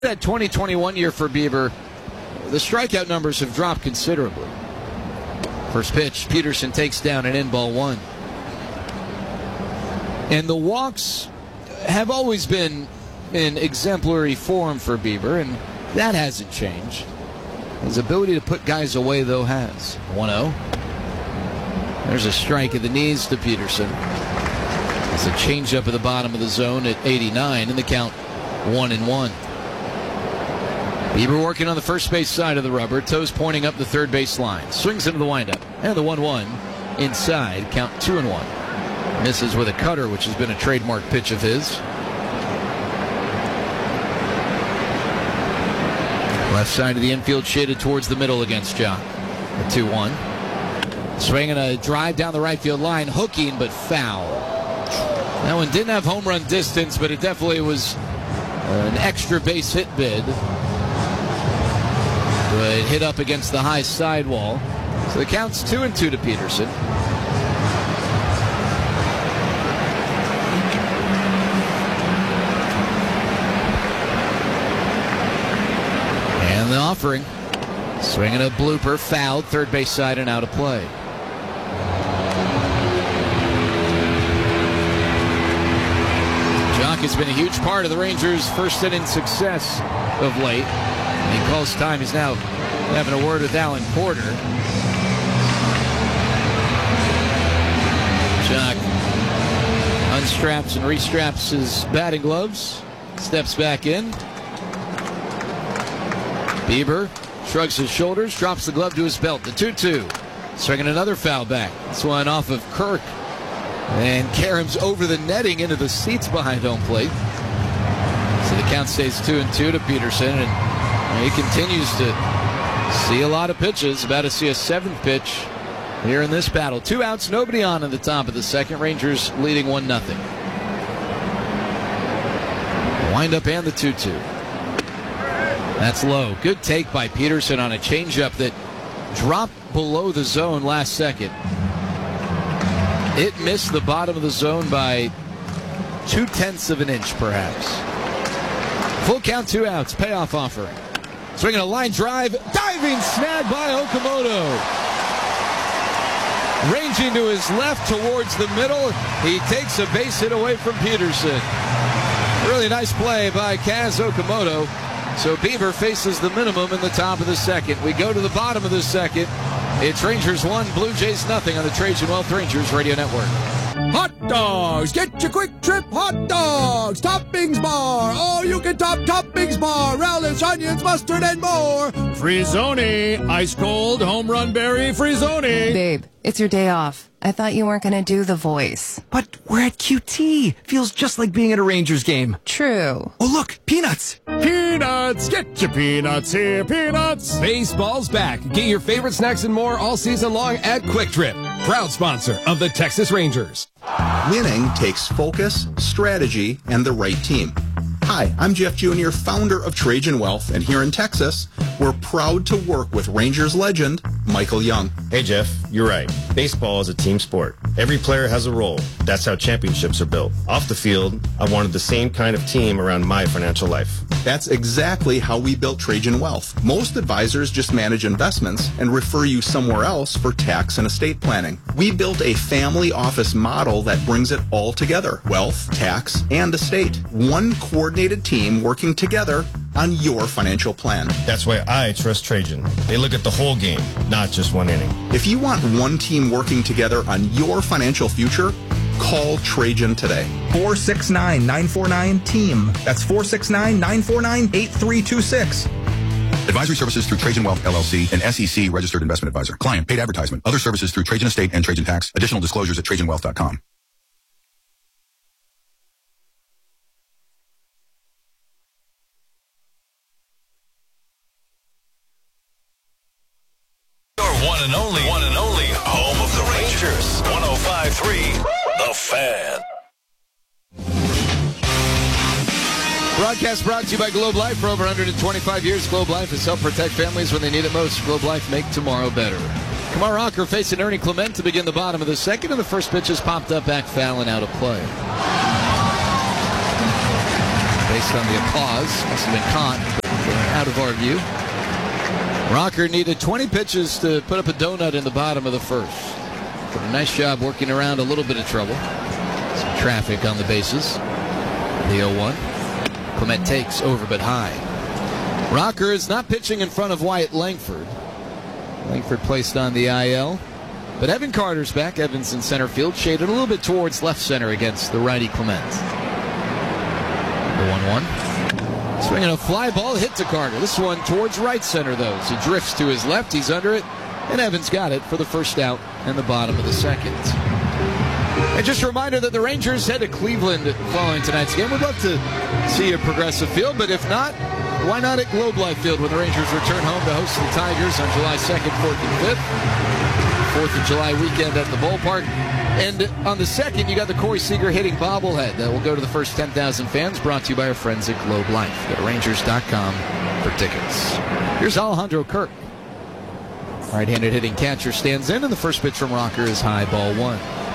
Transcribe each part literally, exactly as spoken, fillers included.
That twenty twenty-one year for Bieber, the strikeout numbers have dropped considerably. First pitch, Peterson takes down an in, ball one. And the walks have always been in exemplary form for Bieber, and that hasn't changed. His ability to put guys away, though, has. one oh. There's a strike at the knees to Peterson. It's a changeup at the bottom of the zone at eighty-nine, and the count one and one. Bieber working on the first base side of the rubber, toes pointing up the third base line. Swings into the windup, and the one one inside, count two and one. Misses with a cutter, which has been a trademark pitch of his. Left side of the infield shaded towards the middle against Jock. The two one. Swinging a drive down the right field line, hooking but foul. That one didn't have home run distance, but it definitely was an extra base hit bid. But hit up against the high sidewall. So the count's two and two to Peterson. And the offering. Swinging a blooper, fouled, third base side and out of play. Jock has been a huge part of the Rangers' first inning success of late. He calls time. He's now having a word with Alan Porter. Jock unstraps and restraps his batting gloves. Steps back in. Bieber shrugs his shoulders, drops the glove to his belt. The two two. Swinging another foul back. This one off of Kirk. And Karam's over the netting into the seats behind home plate. So the count stays two and two to Peterson. And he continues to see a lot of pitches. About to see a seventh pitch here in this battle. Two outs, nobody on in the top of the second. Rangers leading one nothing. Wind up and the two two. That's low. Good take by Peterson on a changeup that dropped below the zone last second. It missed the bottom of the zone by two-tenths of an inch, perhaps. Full count, two outs. Payoff offering. Swinging a line drive. Diving snag by Okamoto. Ranging to his left towards the middle. He takes a base hit away from Peterson. Really nice play by Kaz Okamoto. So Bieber faces the minimum in the top of the second. We go to the bottom of the second. It's Rangers one, Blue Jays nothing on the Trajan Wealth Rangers Radio Network. Hot dogs! Get your Quick Trip hot dogs! Toppings bar! Oh, you can top toppings bar! Relish, onions, mustard, and more! Frizzoni! Ice cold, home run berry Frizzoni! Babe, it's your day off. I thought you weren't going to do the voice. But we're at Q T. Feels just like being at a Rangers game. True. Oh, look, peanuts. Peanuts! Get your peanuts here, peanuts! Baseball's back. Get your favorite snacks and more all season long at Quick Trip. Proud sponsor of the Texas Rangers. Winning takes focus, strategy, and the right team. Hi, I'm Jeff Junior, founder of Trajan Wealth, and here in Texas, we're proud to work with Rangers legend, Michael Young. Hey, Jeff, you're right. Baseball is a team sport. Every player has a role. That's how championships are built. Off the field, I wanted the same kind of team around my financial life. That's exactly how we built Trajan Wealth. Most advisors just manage investments and refer you somewhere else for tax and estate planning. We built a family office model that brings it all together. Wealth, tax, and estate. One coordinated team working together on your financial plan. That's why I trust Trajan. They look at the whole game, not just one inning. If you want one team working together on your financial future, call Trajan today. four six nine, nine four nine, team. That's four six nine, nine four nine, eight three two six. Advisory services through Trajan Wealth, L L C, an S E C registered investment advisor. Client, paid advertisement. Other services through Trajan Estate and Trajan Tax. Additional disclosures at trajan wealth dot com. One and only, one and only home of the Rangers. one oh five point three, The Fan. Broadcast brought to you by Globe Life. For over one hundred twenty-five years, Globe Life has helped protect families when they need it most. Globe Life, make tomorrow better. Kumar Rocker facing Ernie Clement to begin the bottom of the second, and the first pitch is popped up, back foul and out of play. based on the applause. Must have been caught, but uh, out of our view. Rocker needed twenty pitches to put up a donut in the bottom of the first. Did a nice job working around a little bit of trouble. Some traffic on the bases. The oh one. Clement takes over but high. Rocker is not pitching in front of Wyatt Langford. Langford placed on the I L. But Evan Carter's back. Evans in center field, shaded a little bit towards left center against the righty Clement. The one one. Swinging a fly ball hit to Carter. This one towards right center, though. As he drifts to his left, he's under it. And Evans got it for the first out in the bottom of the second. And just a reminder that the Rangers head to Cleveland following tonight's game. We'd love to see a Progressive Field, but if not, why not at Globe Life Field when the Rangers return home to host the Tigers on July second, fourth, and fifth. fourth of July weekend at the ballpark. And on the second, you got the Corey Seager hitting bobblehead. That will go to the first ten thousand fans, brought to you by our friends at Globe Life. Go to Rangers dot com for tickets. Here's Alejandro Kirk. Right-handed hitting catcher stands in, and the first pitch from Rocker is high, ball one.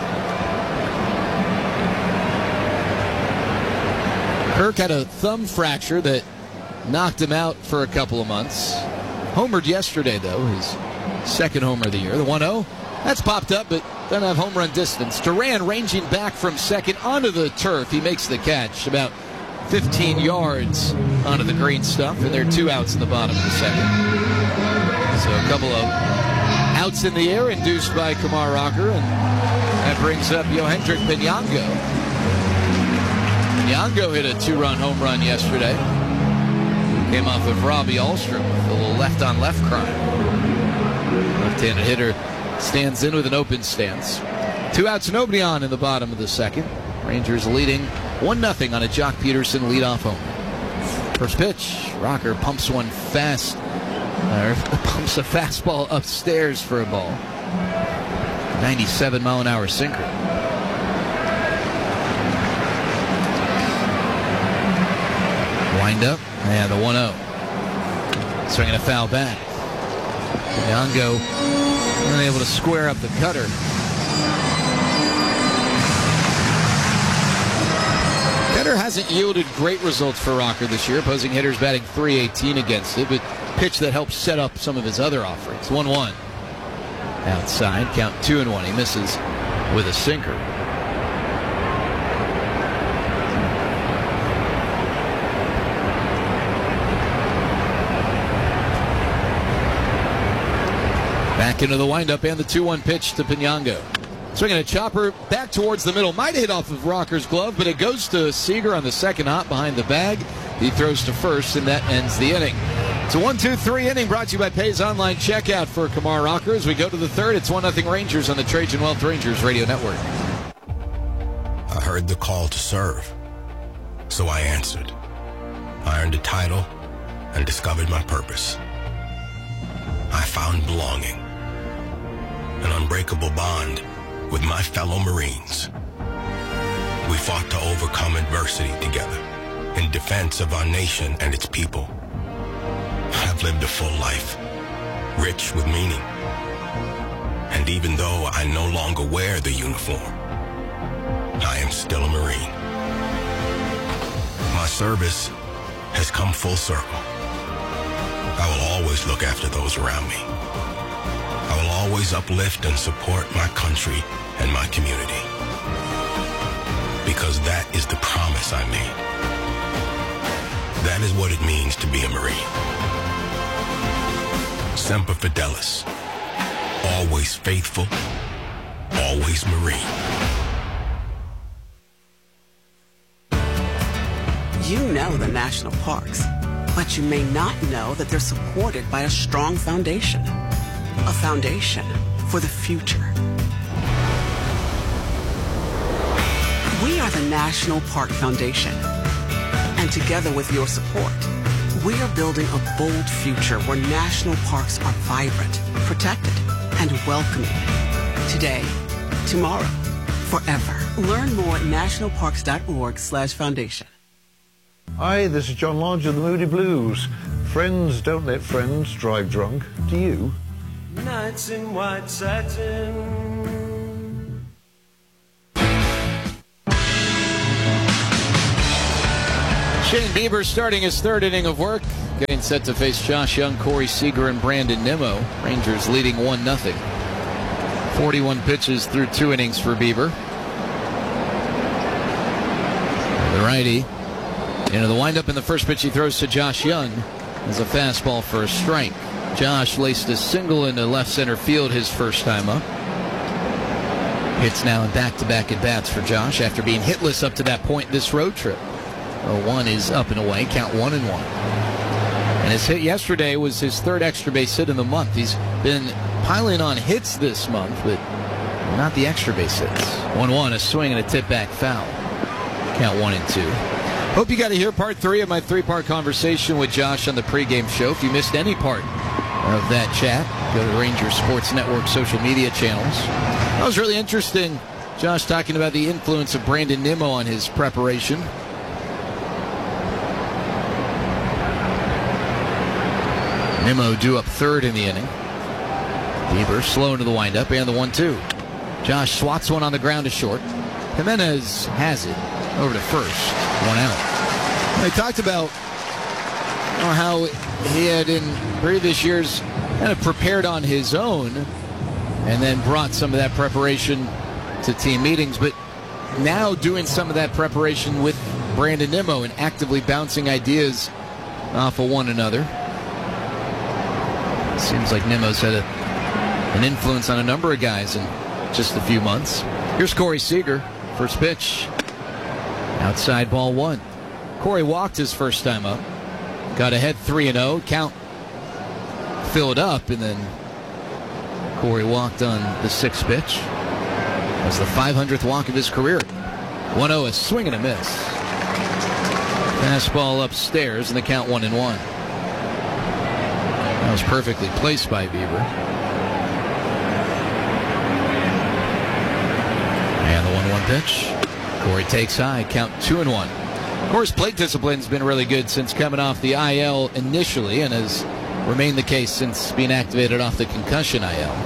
Kirk had a thumb fracture that knocked him out for a couple of months. Homered yesterday, though, his second homer of the year. The one oh, that's popped up, but doesn't have home run distance. Duran ranging back from second onto the turf. He makes the catch about fifteen yards onto the green stuff, and there are two outs in the bottom of the second. So a couple of outs in the air induced by Kumar Rocker, and that brings up Yohendrick Pinango. Pinango hit a two-run home run yesterday. Came off of Robbie Ahlstrom with a little left-on-left crime. Left-handed hitter stands in with an open stance. Two outs, nobody on in the bottom of the second. Rangers leading one nothing on a Jock Peterson leadoff homer. First pitch, Rocker pumps one fast. Uh, pumps a fastball upstairs for a ball. ninety-seven mile an hour sinker. Wind up, and the one oh. Swinging a foul back. Nyong'o unable to square up the cutter. Cutter hasn't yielded great results for Rocker this year. Opposing hitters batting three eighteen against it, but pitch that helps set up some of his other offerings. one one. Outside, count two and one. He misses with a sinker. Back into the windup and the two one pitch to Pinango. Swinging a chopper back towards the middle. Might hit off of Rocker's glove, but it goes to Seager on the second hop behind the bag. He throws to first, and that ends the inning. It's a one two three inning brought to you by Pay's Online Checkout for Kumar Rocker. As we go to the third, it's one nothing Rangers on the Trajan Wealth Rangers Radio Network. I heard the call to serve, so I answered. I earned a title and discovered my purpose. I found belonging, an unbreakable bond with my fellow Marines. We fought to overcome adversity together in defense of our nation and its people. I've lived a full life, rich with meaning. And even though I no longer wear the uniform, I am still a Marine. My service has come full circle. I will always look after those around me. I will always uplift and support my country and my community. Because that is the promise I made. That is what it means to be a Marine. Semper Fidelis. Always faithful. Always Marine. You know the national parks, but you may not know that they're supported by a strong foundation. A foundation for the future. We are the National Park Foundation. And together with your support, we are building a bold future where national parks are vibrant, protected, and welcoming. Today, tomorrow, forever. Learn more at nationalparks.org slash foundation. Hi, this is John Lodge of the Moody Blues. Friends don't let friends drive drunk. Do you? Nights in white satin. Shane Bieber starting his third inning of work, getting set to face Josh Young, Corey Seager, and Brandon Nimmo. Rangers leading one nothing. forty-one pitches through two innings for Bieber. The righty into the windup, and the first pitch he throws to Josh Young is a fastball for a strike. Josh laced a single into left center field his first time up. Hits now in back-to-back at-bats for Josh after being hitless up to that point this road trip. Oh, one is up and away, count one and one. And his hit yesterday was his third extra base hit in the month. He's been piling on hits this month, but not the extra base hits. one one, a swing and a tip back foul. Count one and two. Hope you got to hear part three of my three-part conversation with Josh on the pregame show. If you missed any part of that chat, go to the Rangers Sports Network social media channels. That was really interesting. Josh talking about the influence of Brandon Nimmo on his preparation. Nimmo due up third in the inning. Bieber slow into the windup and the one two. Josh swats one on the ground to short. Jimenez has it over to first. One out. They talked about you know, how he had in previous years kind of prepared on his own and then brought some of that preparation to team meetings, but now doing some of that preparation with Brandon Nimmo and actively bouncing ideas off of one another. Seems like Nimmo's had a, an influence on a number of guys in just a few months. Here's Corey Seager. First pitch. Outside ball one. Corey walked his first time up. Got ahead three and oh. Count filled up, and then Corey walked on the sixth pitch. That was the five hundredth walk of his career. one oh, a swing and a miss. Fastball upstairs, and the count one and one. That was perfectly placed by Bieber. And the one one pitch. Corey takes high, count two and one. Corey's plate discipline's been really good since coming off the I L initially, and has remained the case since being activated off the concussion I L.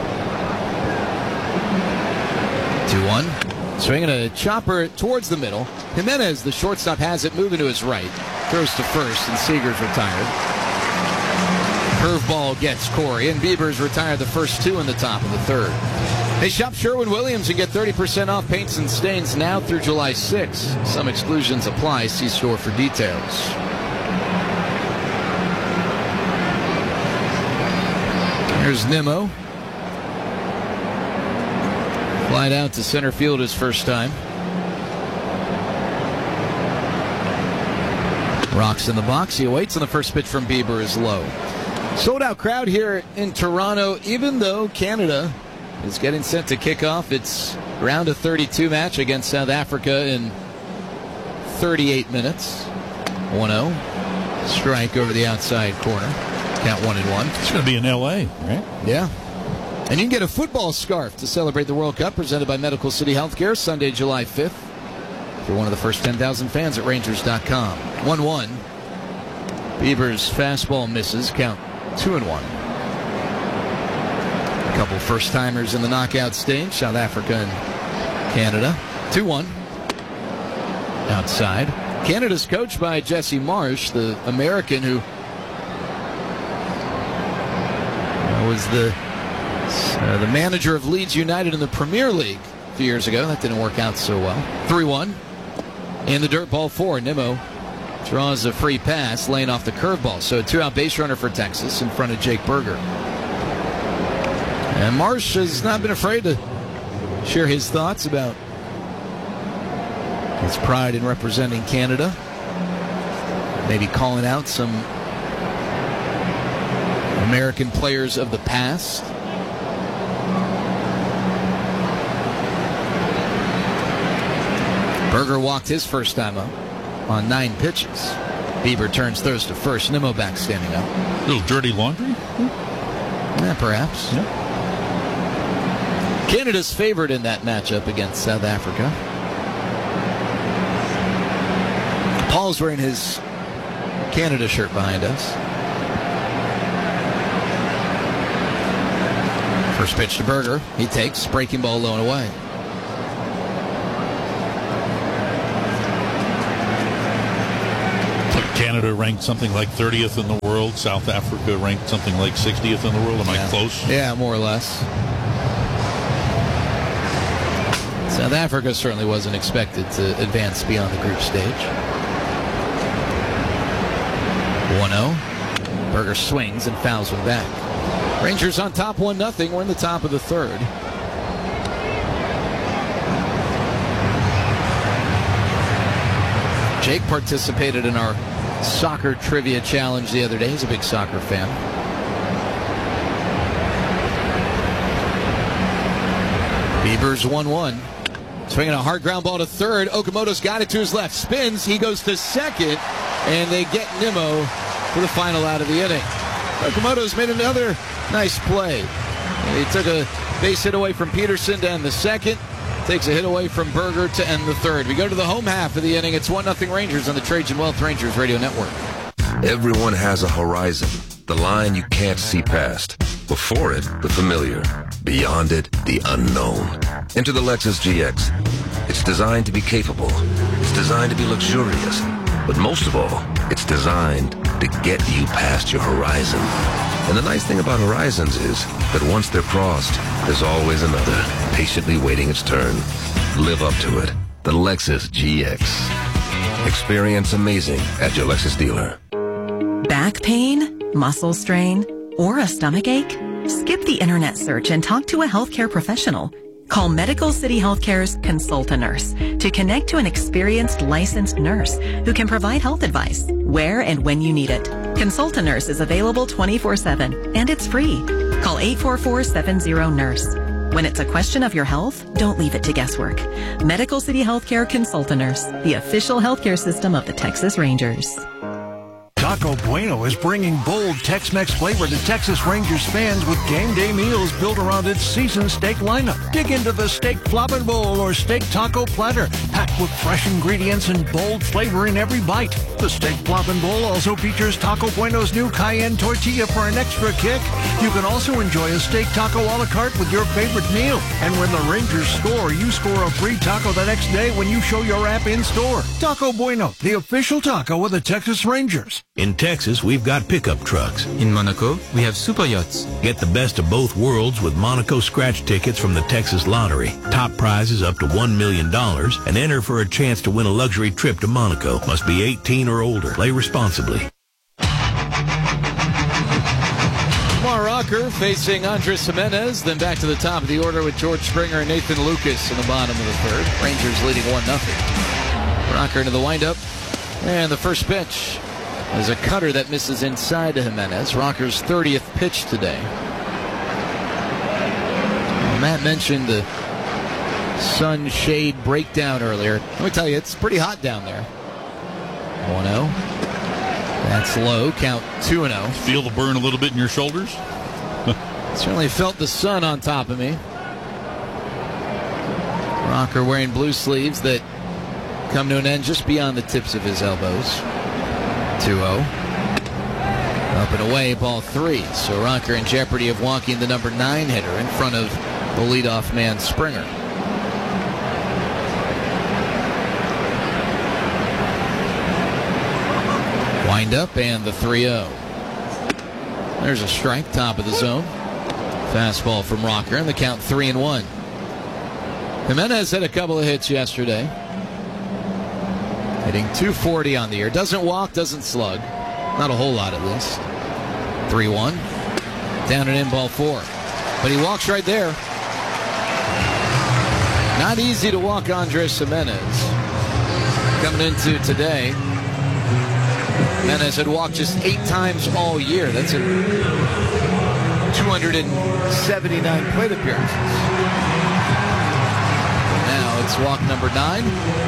two one. Swinging a chopper towards the middle. Jimenez, the shortstop, has it moving to his right. Throws to first, and Seager's retired. Curveball gets Corey, and Bieber's retired the first two in the top of the third. Hey, shop Sherwin-Williams and get thirty percent off paints and stains now through July sixth. Some exclusions apply. See store for details. Here's Nimmo. Flied out to center field his first time. Rocks in the box. He awaits, and the first pitch from Bieber is low. Sold out crowd here in Toronto, even though Canada is getting set to kick off its round of thirty-two match against South Africa in thirty-eight minutes. one oh. Strike over the outside corner. Count one and one. It's going to be in L A, right? Yeah. And you can get a football scarf to celebrate the World Cup presented by Medical City Healthcare Sunday, July fifth. If you're one of the first ten thousand fans at Rangers dot com. one one. Bieber's fastball misses. Count two and one. A couple first-timers in the knockout stage, South Africa and Canada. two one. Outside. Canada's coached by Jesse Marsh, the American who was the uh, the manager of Leeds United in the Premier League a few years ago. That didn't work out so well. three one. In the dirt, ball four. Nimmo draws a free pass, laying off the curveball. So a two-out base runner for Texas in front of Jake Berger. And Marsh has not been afraid to share his thoughts about his pride in representing Canada. Maybe calling out some American players of the past. Berger walked his first time up on nine pitches. Bieber turns, throws to first. Nimmo back standing up. A little dirty laundry? Yeah, perhaps. Yeah. Canada's favored in that matchup against South Africa. Paul's wearing his Canada shirt behind us. First pitch to Berger. He takes, breaking ball low and away. Canada ranked something like thirtieth in the world. South Africa ranked something like sixtieth in the world. Am yeah. I close? Yeah, more or less. South Africa certainly wasn't expected to advance beyond the group stage. one oh. Berger swings and fouls one back. Rangers on top one nothing. We're in the top of the third. Jake participated in our soccer trivia challenge the other day. He's a big soccer fan. Beavers one one. Swinging a hard ground ball to third. Okamoto's got it to his left. Spins. He goes to second. And they get Nimmo for the final out of the inning. Okamoto's made another nice play. He took a base hit away from Peterson to end the second. Takes a hit away from Berger to end the third. We go to the home half of the inning. It's one nothing Rangers on the Trajan Wealth Rangers Radio Network. Everyone has a horizon, the line you can't see past. Before it, the familiar. Beyond it, the unknown. Enter the Lexus G X. It's designed to be capable. It's designed to be luxurious. But most of all, it's designed to get you past your horizon. And the nice thing about horizons is that once they're crossed, there's always another, patiently waiting its turn. Live up to it. The Lexus G X. Experience amazing at your Lexus dealer. Back pain, muscle strain, or a stomach ache? Skip the internet search and talk to a healthcare professional. Call Medical City Healthcare's Consult-A-Nurse to connect to an experienced licensed nurse who can provide health advice where and when you need it. Consult-A-Nurse is available twenty-four seven and it's free. Call eight four four, seven zero, nurse. When it's a question of your health, don't leave it to guesswork. Medical City Healthcare Consult-A-Nurse, the official healthcare system of the Texas Rangers. Taco Bueno is bringing bold Tex-Mex flavor to Texas Rangers fans with game day meals built around its seasoned steak lineup. Dig into the steak flopping bowl or steak taco platter, packed with fresh ingredients and bold flavor in every bite. The steak flopping bowl also features Taco Bueno's new cayenne tortilla for an extra kick. You can also enjoy a steak taco a la carte with your favorite meal. And when the Rangers score, you score a free taco the next day when you show your app in-store. Taco Bueno, the official taco of the Texas Rangers. In Texas, we've got pickup trucks. In Monaco, we have super yachts. Get the best of both worlds with Monaco scratch tickets from the Texas Lottery. Top prizes up to one million dollars and enter for a chance to win a luxury trip to Monaco. Must be eighteen or older. Play responsibly. Kumar Rocker facing Andres Jimenez. Then back to the top of the order with George Springer and Nathan Lucas in the bottom of the third. Rangers leading one nothing. Rocker into the windup. And the first pitch. There's a cutter that misses inside to Jimenez. Rocker's thirtieth pitch today. Matt mentioned the sun-shade breakdown earlier. Let me tell you, it's pretty hot down there. one oh. That's low. Count two and oh. Feel the burn a little bit in your shoulders? Certainly felt the sun on top of me. Rocker wearing blue sleeves that come to an end just beyond the tips of his elbows. two oh. Up and away, ball three. So Rocker in jeopardy of walking the number nine hitter in front of the leadoff man, Springer. Wind up and the three oh. There's a strike, top of the zone. Fastball from Rocker, and the count three and one. Jimenez had a couple of hits yesterday. Hitting two forty on the year. Doesn't walk, doesn't slug. Not a whole lot, at least. three one. Down and in, ball four. But he walks right there. Not easy to walk Andres Jimenez. Coming into today, Jimenez had walked just eight times all year. That's in two hundred seventy-nine plate appearances. Now it's walk number nine.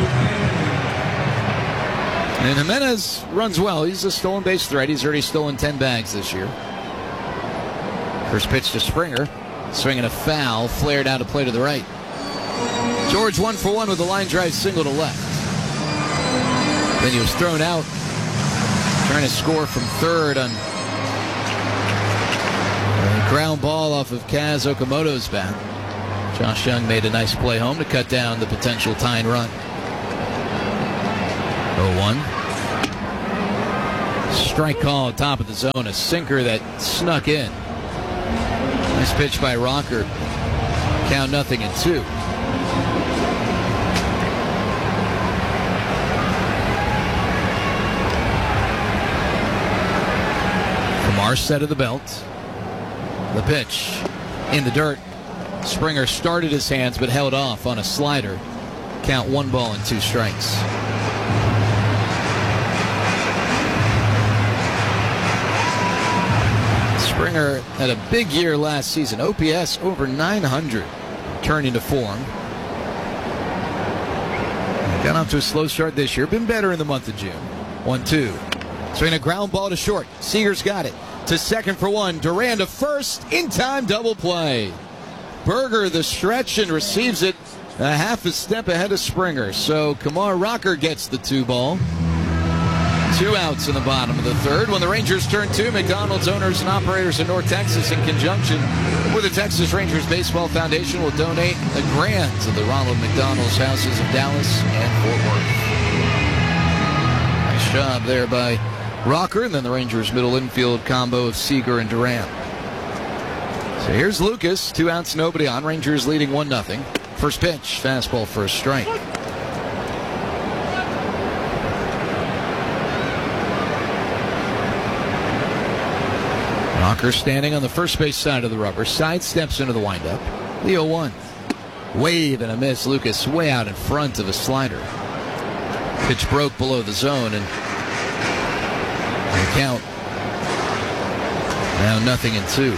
And Jimenez runs well. He's a stolen base threat. He's already stolen ten bags this year. First pitch to Springer. Swinging a foul. Flared out a play to the right. George one for one with a line drive single to left. Then he was thrown out. Trying to score from third on a ground ball off of Kaz Okamoto's bat. Josh Young made a nice play home to cut down the potential tying run. oh one. Strike call at top of the zone, a sinker that snuck in. Nice pitch by Rocker. Count nothing and two. From our set of the belt, the pitch in the dirt. Springer started his hands but held off on a slider. Count one ball and two strikes. Springer had a big year last season. O P S over nine hundred. Turned into form. Got off to a slow start this year. Been better in the month of June. one two. Swinging a ground ball to short. Seager's got it. To second for one. Duran to first. In time double play. Berger the stretch and receives it a half a step ahead of Springer. So Kumar Rocker gets the two ball. Two outs in the bottom of the third. When the Rangers turn two, McDonald's owners and operators in North Texas, in conjunction with the Texas Rangers Baseball Foundation, will donate a grand to the Ronald McDonald's houses of Dallas and Fort Worth. Nice job there by Rocker, and then the Rangers middle infield combo of Seager and Duran. So here's Lucas, two outs, nobody on. Rangers leading one nothing. First pitch, fastball for a strike. Rocker standing on the first base side of the rubber, side steps into the windup. The oh one. Wave and a miss. Lucas way out in front of a slider. Pitch broke below the zone, and the count now nothing and two.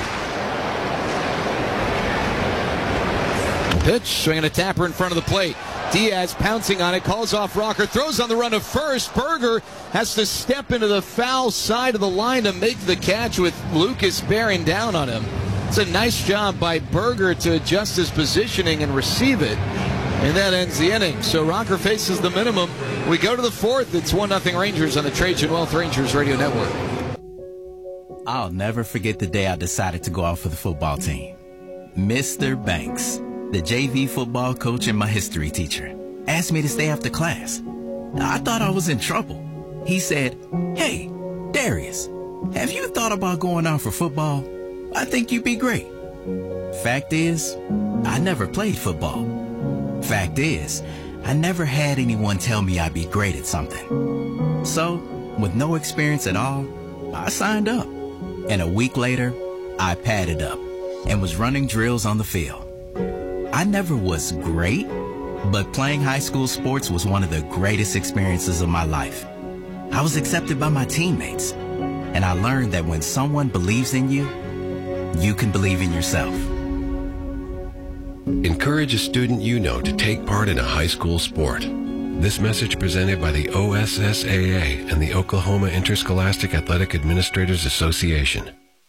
Pitch, swinging a tapper in front of the plate. Diaz pouncing on it, calls off Rocker, throws on the run of first. Berger has to step into the foul side of the line to make the catch with Lucas bearing down on him. It's a nice job by Berger to adjust his positioning and receive it. And that ends the inning. So Rocker faces the minimum. We go to the fourth. It's one nothing Rangers on the Trajan Wealth Rangers Radio Network. I'll never forget the day I decided to go out for the football team. Mister Banks, the J V football coach and my history teacher, asked me to stay after class. I thought I was in trouble. He said, "Hey, Darius, have you thought about going out for football? I think you'd be great." Fact is, I never played football. Fact is, I never had anyone tell me I'd be great at something. So, with no experience at all, I signed up. And a week later, I padded up and was running drills on the field. I never was great, but playing high school sports was one of the greatest experiences of my life. I was accepted by my teammates, and I learned that when someone believes in you, you can believe in yourself. Encourage a student you know to take part in a high school sport. This message presented by the O S S A A and the Oklahoma Interscholastic Athletic Administrators Association.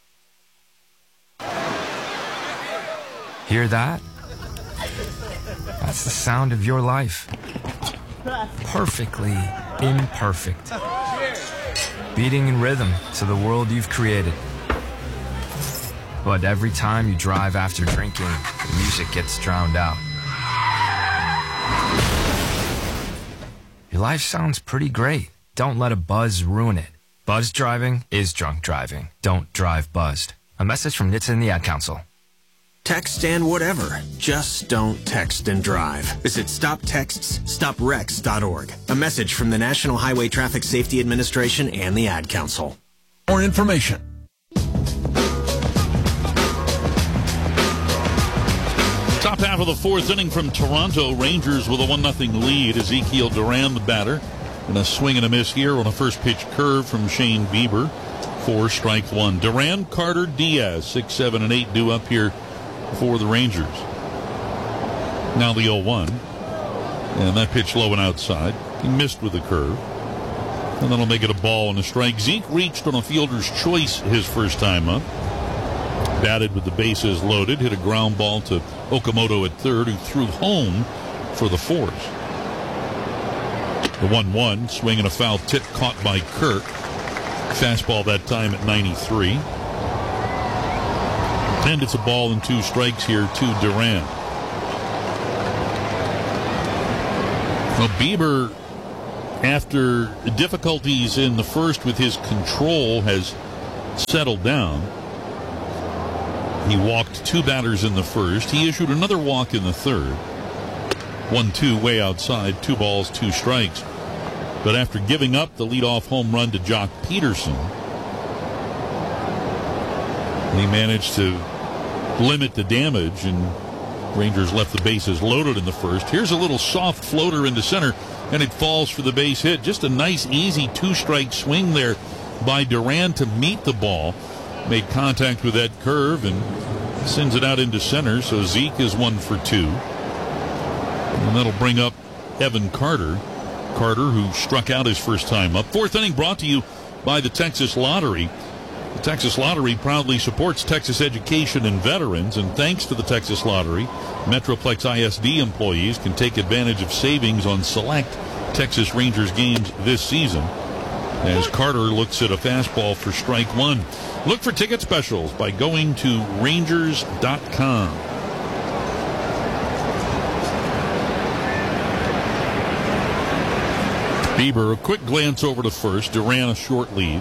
Hear that? That's the sound of your life. Perfectly imperfect. Beating in rhythm to the world you've created. But every time you drive after drinking, the music gets drowned out. Your life sounds pretty great. Don't let a buzz ruin it. Buzz driving is drunk driving. Don't drive buzzed. A message from N H T S A and the Ad Council. Text and whatever. Just don't text and drive. Visit stop texts stop wrecks dot org. A message from the National Highway Traffic Safety Administration and the Ad Council. More information. Top half of the fourth inning from Toronto. Rangers with a one nothing lead. Ezekiel Duran, the batter. And a swing and a miss here on a first pitch curve from Shane Bieber. Four, strike one. Duran, Carter, Diaz, six, seven, and eight due up here for the Rangers. Now the oh one. And that pitch low and outside. He missed with the curve. And that'll make it a ball and a strike. Zeke reached on a fielder's choice his first time up. Batted with the bases loaded. Hit a ground ball to Okamoto at third, who threw home for the fourth. The one one. Swing and a foul tip caught by Kirk. Fastball that time at ninety-three. And it's a ball and two strikes here to Duran. Well, Bieber after difficulties in the first with his control, has settled down. He walked two batters in the first. He issued another walk in the third. one two way outside, two balls, two strikes. But after giving up the leadoff home run to Jock Peterson, he managed to limit the damage, and Rangers left the bases loaded in the first. Here's a little soft floater into center, and it falls for the base hit. Just a nice, easy two-strike swing there by Duran to meet the ball. Made contact with that curve and sends it out into center, so Zeke is one for two. And that'll bring up Evan Carter. Carter, who struck out his first time up. Fourth inning brought to you by the Texas Lottery. The Texas Lottery proudly supports Texas education and veterans, and thanks to the Texas Lottery, Metroplex I S D employees can take advantage of savings on select Texas Rangers games this season. As Carter looks at a fastball for strike one. Look for ticket specials by going to Rangers dot com. Bieber, a quick glance over to first. Duran a short lead.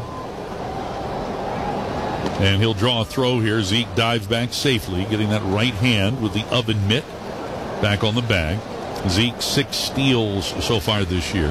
And he'll draw a throw here. Zeke dives back safely, getting that right hand with the oven mitt back on the bag. Zeke, six steals so far this year.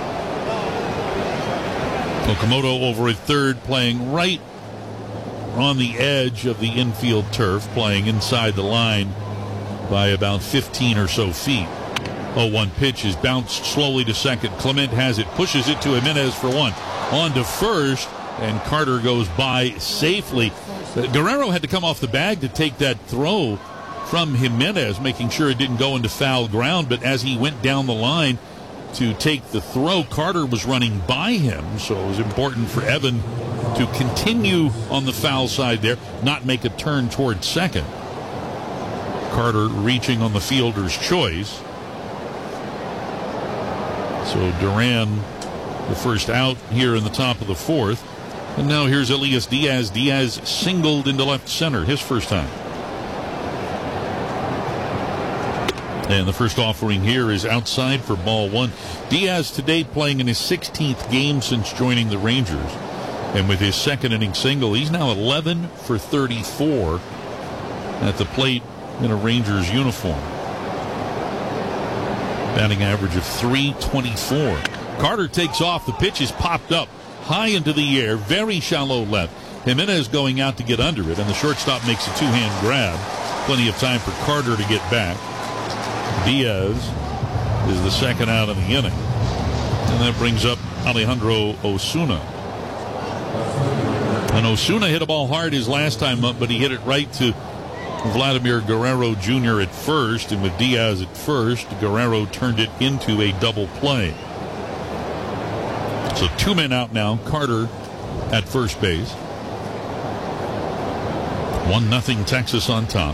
Okamoto over at third, playing right on the edge of the infield turf, playing inside the line by about fifteen or so feet. oh one pitch is bounced slowly to second. Clement has it, pushes it to Jimenez for one. On to first, and Carter goes by safely. Guerrero had to come off the bag to take that throw from Jimenez, making sure it didn't go into foul ground, but as he went down the line to take the throw, Carter was running by him, so it was important for Evan to continue on the foul side there, not make a turn toward second. Carter reaching on the fielder's choice. So Duran, the first out here in the top of the fourth. And now here's Elias Diaz. Diaz singled into left center, his first time. And the first offering here is outside for ball one. Diaz today playing in his sixteenth game since joining the Rangers. And with his second inning single, he's now eleven for thirty-four at the plate in a Rangers uniform. Batting average of three twenty-four. Carter takes off. The pitch is popped up high into the air, very shallow left. Jimenez going out to get under it, and the shortstop makes a two-hand grab. Plenty of time for Carter to get back. Diaz is the second out of the inning. And that brings up Alejandro Osuna. And Osuna hit a ball hard his last time up, but he hit it right to Vladimir Guerrero Junior at first, and with Diaz at first, Guerrero turned it into a double play. So two men out now. Carter at first base. One nothing Texas on top.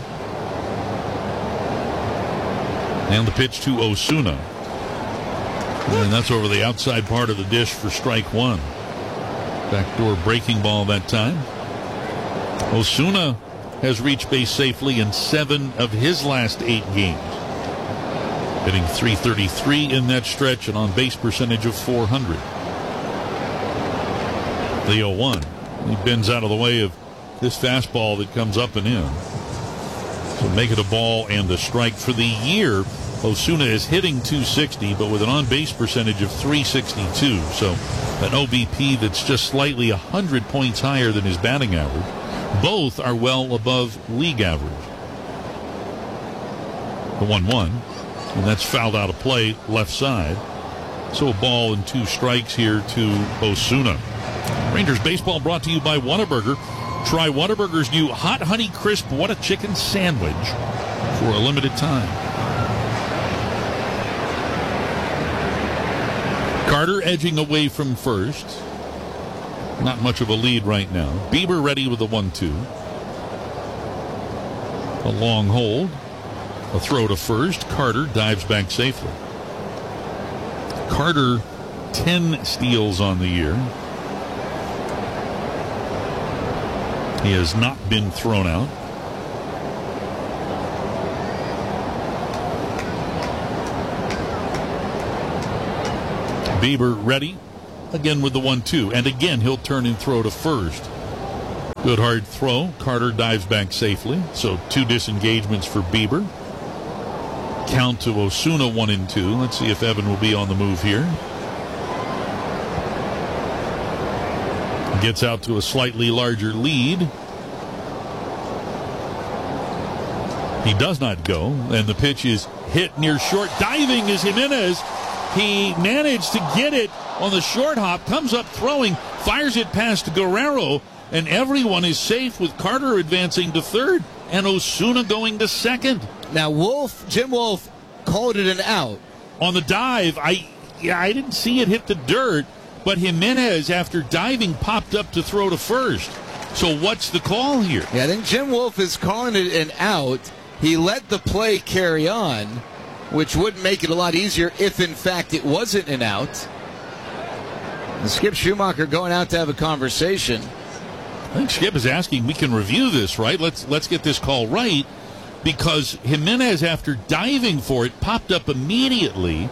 And the pitch to Osuna. And that's over the outside part of the dish for strike one. Backdoor breaking ball that time. Osuna has reached base safely in seven of his last eight games. Hitting three thirty-three in that stretch and on base percentage of four hundred. The oh one. He bends out of the way of this fastball that comes up and in. So make it a ball and a strike. For the year, Osuna is hitting two sixty, but with an on-base percentage of three sixty-two. So an O B P that's just slightly one hundred points higher than his batting average. Both are well above league average. The one one, and that's fouled out of play left side. So a ball and two strikes here to Osuna. Rangers baseball brought to you by Whataburger. Try Whataburger's new Hot Honey Crisp What a Chicken Sandwich for a limited time. Carter edging away from first. Not much of a lead right now. Bieber ready with a one two. A long hold. A throw to first. Carter dives back safely. Carter, ten steals on the year. He has not been thrown out. Bieber ready, again with the one two. And again, he'll turn and throw to first. Good hard throw. Carter dives back safely. So two disengagements for Bieber. Count to Osuna, one and two. Let's see if Evan will be on the move here. Gets out to a slightly larger lead. He does not go, and the pitch is hit near short. Diving is Jimenez. He managed to get it on the short hop, comes up throwing, fires it past Guerrero, and everyone is safe with Carter advancing to third and Osuna going to second. Now, Wolf, Jim Wolf called it an out. On the dive, I yeah, I didn't see it hit the dirt, but Jimenez, after diving, popped up to throw to first. So what's the call here? Yeah, I think Jim Wolf is calling it an out. He let the play carry on, which would make it a lot easier if, in fact, it wasn't an out. And Skip Schumacher going out to have a conversation. I think Skip is asking, we can review this, right? Let's let's get this call right, because Jimenez, after diving for it, popped up immediately,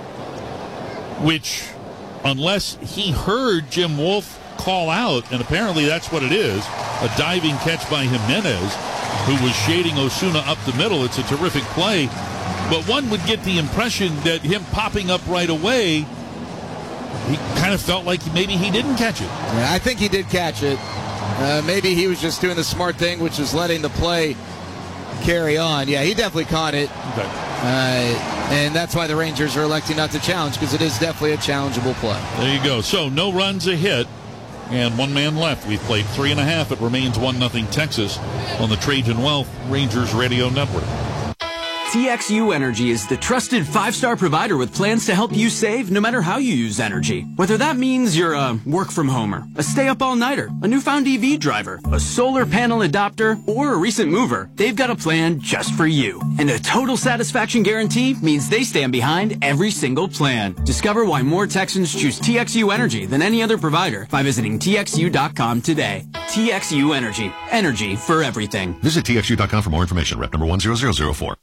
which, unless he heard Jim Wolf call out, and apparently that's what it is, a diving catch by Jimenez, who was shading Osuna up the middle. It's a terrific play, but one would get the impression that him popping up right away, he kind of felt like maybe he didn't catch it. Yeah, I think he did catch it. Uh, maybe he was just doing the smart thing, which is letting the play carry on. Yeah, he definitely caught it. Okay. Uh, and that's why the Rangers are electing not to challenge, because it is definitely a challengeable play. There you go. So no runs, a hit, and one man left. We've played three and a half. It remains one nothing Texas on the Trajan Wealth Rangers Radio Network. T X U Energy is the trusted five-star provider with plans to help you save no matter how you use energy. Whether that means you're a work-from-homer, a stay-up-all-nighter, a newfound E V driver, a solar panel adopter, or a recent mover, they've got a plan just for you. And a total satisfaction guarantee means they stand behind every single plan. Discover why more Texans choose T X U Energy than any other provider by visiting T X U dot com today. T X U Energy. Energy for everything. Visit T X U dot com for more information. Rep number one zero zero zero four.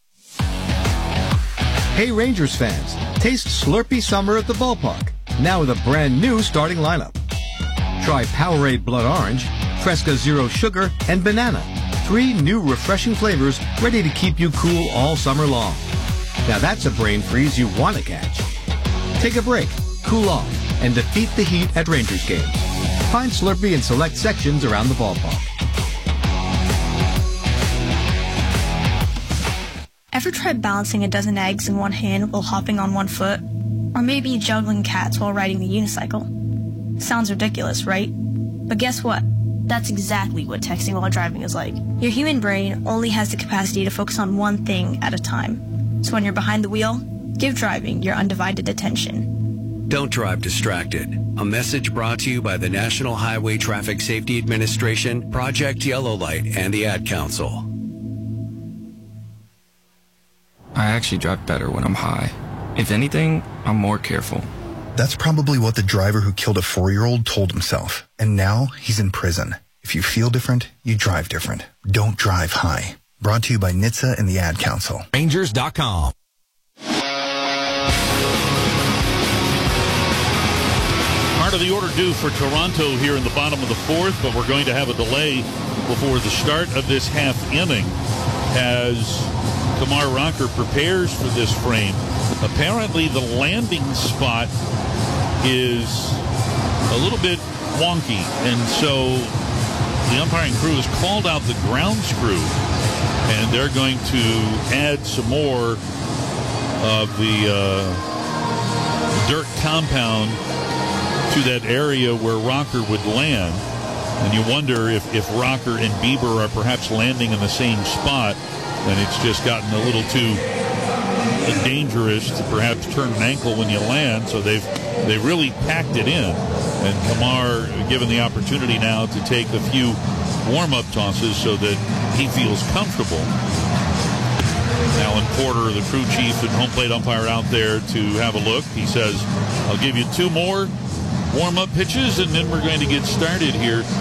Hey Rangers fans, taste Slurpee Summer at the ballpark, now with a brand new starting lineup. Try Powerade Blood Orange, Fresca Zero Sugar, and Banana. Three new refreshing flavors ready to keep you cool all summer long. Now that's a brain freeze you want to catch. Take a break, cool off, and defeat the heat at Rangers games. Find Slurpee in select sections around the ballpark. Ever tried balancing a dozen eggs in one hand while hopping on one foot? Or maybe juggling cats while riding the unicycle? Sounds ridiculous, right? But guess what? That's exactly what texting while driving is like. Your human brain only has the capacity to focus on one thing at a time. So when you're behind the wheel, give driving your undivided attention. Don't drive distracted. A message brought to you by the National Highway Traffic Safety Administration, Project Yellow Light, and the Ad Council. I actually drive better when I'm high. If anything, I'm more careful. That's probably what the driver who killed a four-year-old told himself. And now he's in prison. If you feel different, you drive different. Don't drive high. Brought to you by N H T S A and the Ad Council. Rangers dot com. Part of the order due for Toronto here in the bottom of the fourth, but we're going to have a delay before the start of this half inning as Kumar Rocker prepares for this frame. Apparently the landing spot is a little bit wonky, and so the umpiring crew has called out the ground screw, and they're going to add some more of the uh, dirt compound to that area where Rocker would land. And you wonder if, if Rocker and Bieber are perhaps landing in the same spot, and it's just gotten a little too dangerous to perhaps turn an ankle when you land, so they've they really packed it in. And Kumar given the opportunity now to take a few warm-up tosses so that he feels comfortable. Alan Porter, the crew chief and home plate umpire, out there to have a look. He says, I'll give you two more warm-up pitches, and then we're going to get started here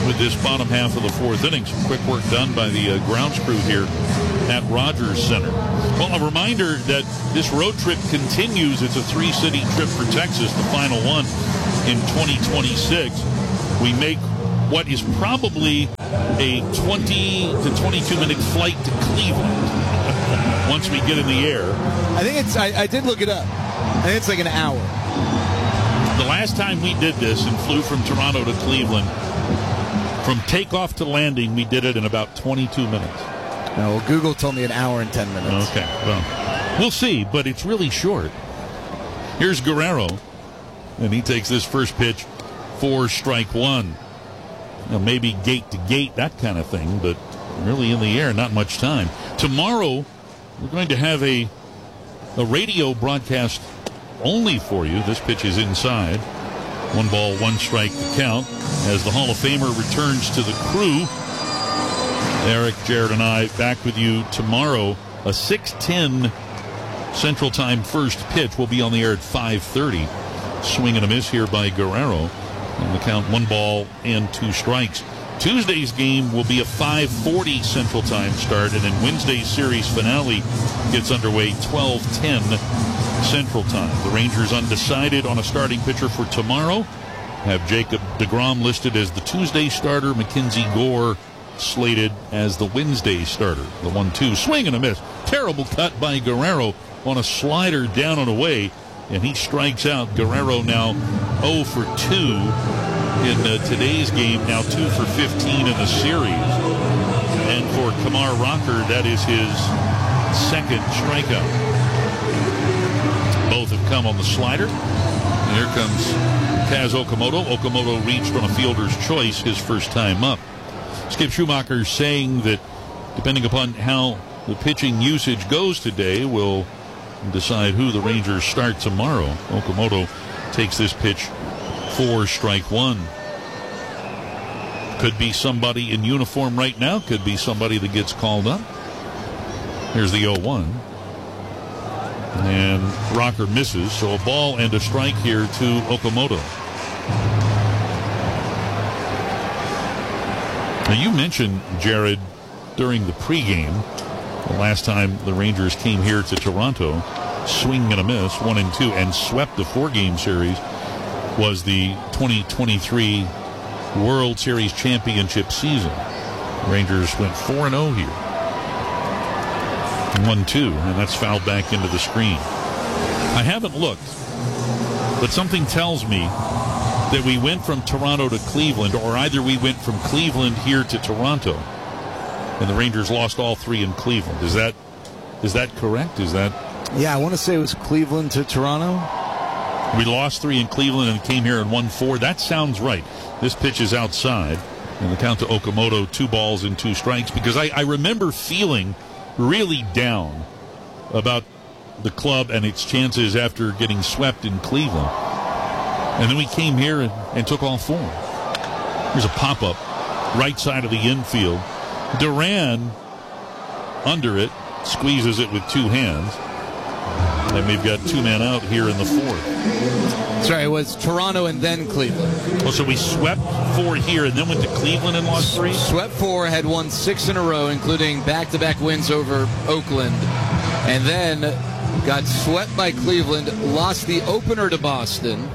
with this bottom half of the fourth inning. Some quick work done by the uh, grounds crew here at Rogers Center. Well, a reminder that this road trip continues. It's a three-city trip for Texas, the final one in twenty twenty-six. We make what is probably a twenty to twenty-two minute flight to Cleveland once we get in the air. I think it's, I, I did look it up. I think it's like an hour. The last time we did this and flew from Toronto to Cleveland, from takeoff to landing, we did it in about twenty-two minutes. No, well, Google told me an hour and ten minutes. Okay, well, we'll see, but it's really short. Here's Guerrero, and he takes this first pitch for strike one. Now, maybe gate to gate, that kind of thing, but really in the air, not much time. Tomorrow, we're going to have a, a radio broadcast only for you. This pitch is inside. One ball, one strike to count as the Hall of Famer returns to the crew. Eric, Jared, and I back with you tomorrow. A six ten Central Time first pitch. We'll be on the air at five thirty. Swing and a miss here by Guerrero. And the count, one ball and two strikes. Tuesday's game will be a five forty Central Time start, and then Wednesday's series finale gets underway twelve ten Central Time. The Rangers undecided on a starting pitcher for tomorrow. Have Jacob deGrom listed as the Tuesday starter, Mackenzie Gore slated as the Wednesday starter. The one two swing and a miss. Terrible cut by Guerrero on a slider down and away, and he strikes out. Guerrero now oh for two in uh, today's game, now two for fifteen in the series. And for Kumar Rocker, that is his second strikeout. Both have come on the slider. And here comes Kaz Okamoto. Okamoto reached on a fielder's choice his first time up. Skip Schumacher saying that depending upon how the pitching usage goes today, will decide who the Rangers start tomorrow. Okamoto takes this pitch for strike one. Could be somebody in uniform right now. Could be somebody that gets called up. Here's the oh one. And Rocker misses, so a ball and a strike here to Okamoto. Now, you mentioned, Jared, during the pregame, the last time the Rangers came here to Toronto, swing and a miss, one and two, and swept the four-game series, was the twenty twenty-three World Series championship season. Rangers went four and oh here. one two, and that's fouled back into the screen. I haven't looked, but something tells me that we went from Toronto to Cleveland, or either we went from Cleveland here to Toronto, and the Rangers lost all three in Cleveland. Is that is that correct? Is that? Yeah, I want to say it was Cleveland to Toronto. We lost three in Cleveland and came here and won four. That sounds right. This pitch is outside, and the count to Okamoto, two balls and two strikes, because I, I remember feeling really down about the club and its chances after getting swept in Cleveland. And then we came here and, and took all four. Here's a pop-up, right side of the infield. Duran, under it, squeezes it with two hands. And we've got two men out here in the fourth. Sorry, it was Toronto and then Cleveland. Well, so we swept four here and then went to Cleveland and lost three? Swept four, had won six in a row, including back-to-back wins over Oakland. And then got swept by Cleveland, lost the opener to Boston.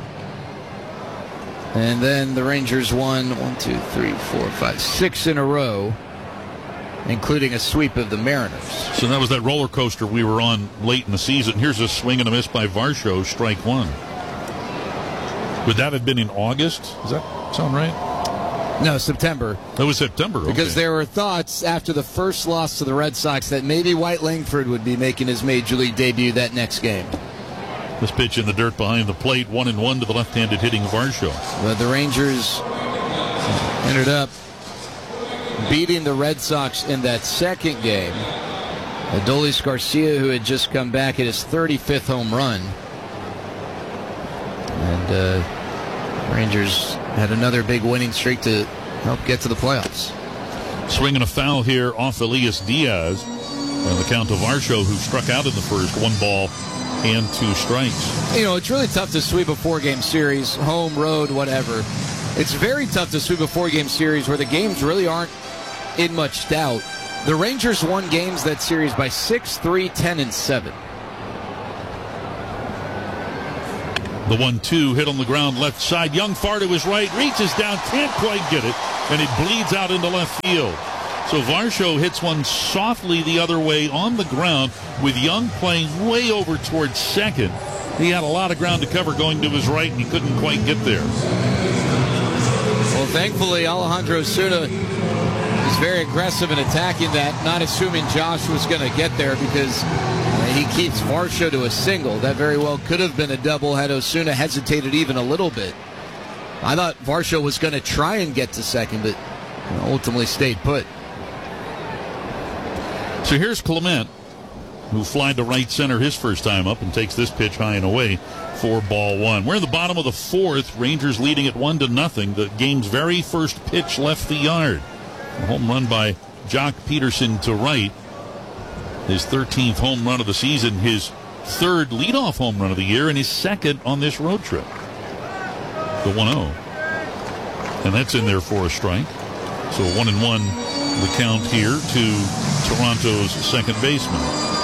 And then the Rangers won one, two, three, four, five, six in a row, including a sweep of the Mariners. So that was that roller coaster we were on late in the season. Here's a swing and a miss by Varsho, strike one. Would that have been in August? Does that sound right? No, September. That was September, okay. Because there were thoughts after the first loss to the Red Sox that maybe White Langford would be making his Major League debut that next game. This pitch in the dirt behind the plate, one and one to the left-handed hitting Varsho. But the Rangers ended up beating the Red Sox in that second game. Adolis Garcia, who had just come back at his thirty-fifth home run. And uh, Rangers had another big winning streak to help get to the playoffs. Swinging a foul here off Elias Diaz. And the count to Varsho, who struck out in the first, one ball and two strikes. You know, it's really tough to sweep a four-game series, home, road, whatever. It's very tough to sweep a four-game series where the games really aren't in much doubt. The Rangers won games that series by six, three, ten, and seven. The one two hit on the ground left side. Young far to his right, reaches down, can't quite get it, and it bleeds out into left field. So Varsho hits one softly the other way on the ground with Young playing way over towards second. He had a lot of ground to cover going to his right, and he couldn't quite get there. Well, thankfully, Alejandro Osuna is very aggressive in attacking that, not assuming Josh was going to get there because uh, he keeps Varsho to a single. That very well could have been a double had Osuna hesitated even a little bit. I thought Varsho was going to try and get to second, but ultimately stayed put. So here's Clement, who flied to right center his first time up and takes this pitch high and away for ball one. We're in the bottom of the fourth. Rangers leading at one to nothing. The game's very first pitch left the yard. A home run by Jock Peterson to right. His thirteenth home run of the season, his third leadoff home run of the year, and his second on this road trip. The one oh. And that's in there for a strike. So one and one the count here to Toronto's second baseman.